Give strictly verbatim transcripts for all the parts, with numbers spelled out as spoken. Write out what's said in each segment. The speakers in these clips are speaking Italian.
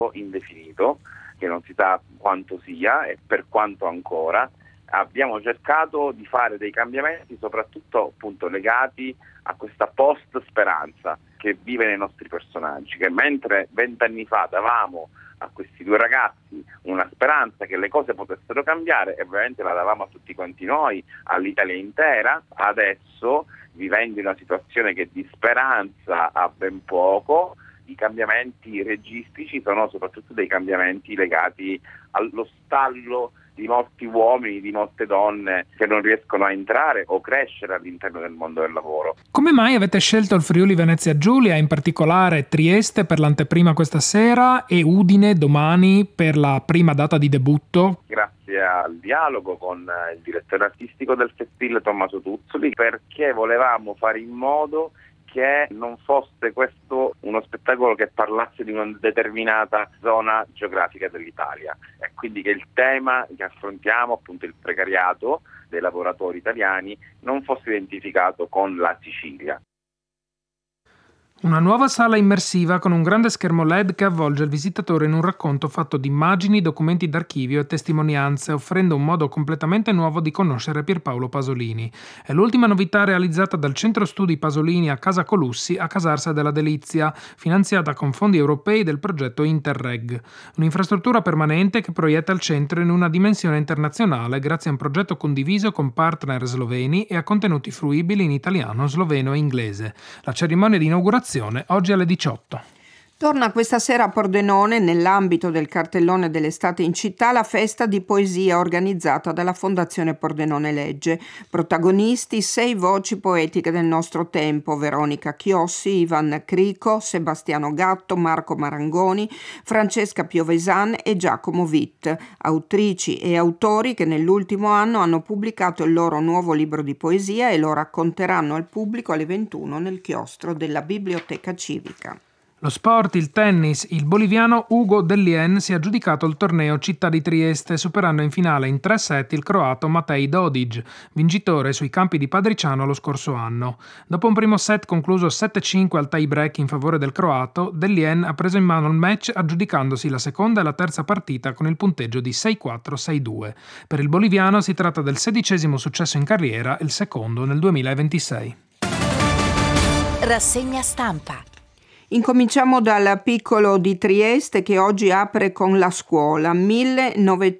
indefinito, che non si sa quanto sia e per quanto ancora. Abbiamo cercato di fare dei cambiamenti soprattutto appunto legati a questa post-speranza che vive nei nostri personaggi, che mentre vent'anni fa davamo a questi due ragazzi una speranza che le cose potessero cambiare, e ovviamente la davamo a tutti quanti noi, all'Italia intera, adesso, vivendo in una situazione che di speranza ha ben poco, i cambiamenti registici sono soprattutto dei cambiamenti legati allo stallo di molti uomini, di molte donne che non riescono a entrare o crescere all'interno del mondo del lavoro. Come mai avete scelto il Friuli Venezia Giulia, in particolare Trieste per l'anteprima questa sera e Udine domani per la prima data di debutto? Grazie al dialogo con il direttore artistico del Festile, Tommaso Tuzzoli, perché volevamo fare in modo che non fosse questo uno spettacolo che parlasse di una determinata zona geografica dell'Italia, e quindi che il tema che affrontiamo, appunto il precariato dei lavoratori italiani, non fosse identificato con la Sicilia. Una nuova sala immersiva con un grande schermo L E D che avvolge il visitatore in un racconto fatto di immagini, documenti d'archivio e testimonianze, offrendo un modo completamente nuovo di conoscere Pierpaolo Pasolini. È l'ultima novità realizzata dal Centro Studi Pasolini a Casa Colussi a Casarsa della Delizia, finanziata con fondi europei del progetto Interreg. Un'infrastruttura permanente che proietta il centro in una dimensione internazionale grazie a un progetto condiviso con partner sloveni e a contenuti fruibili in italiano, sloveno e inglese. La cerimonia di inaugurazione oggi alle diciotto. Torna questa sera a Pordenone, nell'ambito del cartellone dell'estate in città, la festa di poesia organizzata dalla Fondazione Pordenone Legge. Protagonisti sei voci poetiche del nostro tempo: Veronica Chiossi, Ivan Crico, Sebastiano Gatto, Marco Marangoni, Francesca Piovesan e Giacomo Witt, autrici e autori che nell'ultimo anno hanno pubblicato il loro nuovo libro di poesia e lo racconteranno al pubblico alle ventuno nel chiostro della Biblioteca Civica. Lo sport, il tennis, il boliviano Hugo Dellien si è aggiudicato il torneo Città di Trieste, superando in finale in tre set il croato Matej Dodic, vincitore sui campi di Padriciano lo scorso anno. Dopo un primo set concluso sette cinque al tie break in favore del croato, Dellien ha preso in mano il match aggiudicandosi la seconda e la terza partita con il punteggio di sei quattro sei due. Per il boliviano si tratta del sedicesimo successo in carriera, il secondo nel duemilaventisei. Rassegna stampa. Incominciamo dal piccolo di Trieste che oggi apre con la scuola. mille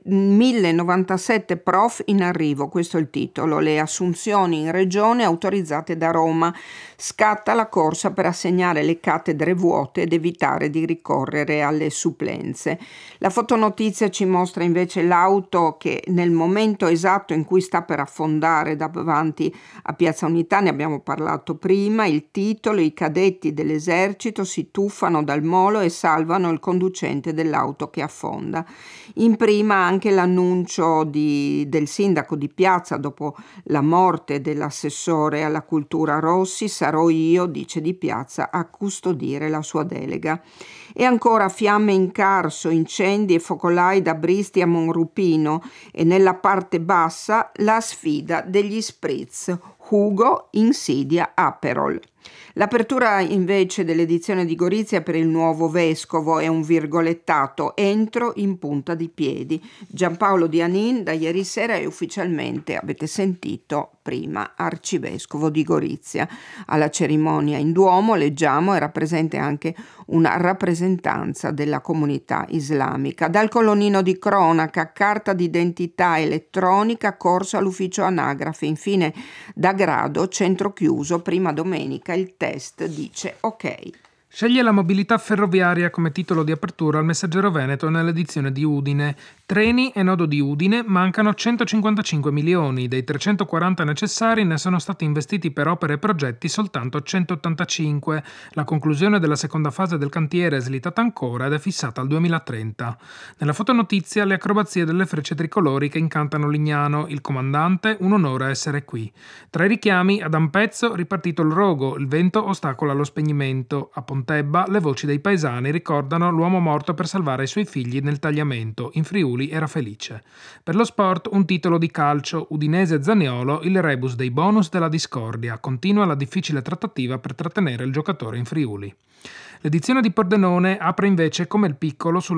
novantasette prof in arrivo, questo è il titolo. Le assunzioni in regione autorizzate da Roma. Scatta la corsa per assegnare le cattedre vuote ed evitare di ricorrere alle supplenze. La fotonotizia ci mostra invece l'auto che nel momento esatto in cui sta per affondare davanti a Piazza Unità, ne abbiamo parlato prima, il titolo: i cadetti dell'esercito si tuffano dal molo e salvano il conducente dell'auto che affonda. In prima anche l'annuncio di, del sindaco di Piazza dopo la morte dell'assessore alla cultura Rossi: sarò io, dice Di Piazza, a custodire la sua delega. E ancora fiamme in Carso, incendi e focolai da Bristi a Monrupino, e nella parte bassa la sfida degli spritz. Hugo insidia Aperol. L'apertura invece dell'edizione di Gorizia per il nuovo vescovo è un virgolettato: entro in punta di piedi. Giampaolo Dianin da ieri sera è ufficialmente, avete sentito prima, arcivescovo di Gorizia. Alla cerimonia in Duomo, leggiamo, era presente anche una rappresentanza della comunità islamica. Dal colonnino di cronaca, carta d'identità elettronica, corso all'ufficio anagrafe. Infine da Grado, centro chiuso, prima domenica il test dice ok. Sceglie la mobilità ferroviaria come titolo di apertura al Messaggero Veneto nell'edizione di Udine. Treni e nodo di Udine, mancano centocinquantacinque milioni, dei trecentoquaranta necessari ne sono stati investiti per opere e progetti soltanto centottantacinque. La conclusione della seconda fase del cantiere è slittata ancora ed è fissata al duemilatrenta. Nella fotonotizia le acrobazie delle frecce tricolori che incantano Lignano, il comandante, un onore essere qui. Tra i richiami, ad Ampezzo ripartito il rogo, il vento ostacola lo spegnimento. A Pontebba le voci dei paesani ricordano l'uomo morto per salvare i suoi figli nel tagliamento. In Friuli era felice. Per lo sport un titolo di calcio: Udinese Zaniolo, il rebus dei bonus della discordia. Continua la difficile trattativa per trattenere il giocatore in Friuli. L'edizione di Pordenone apre invece come il piccolo sulla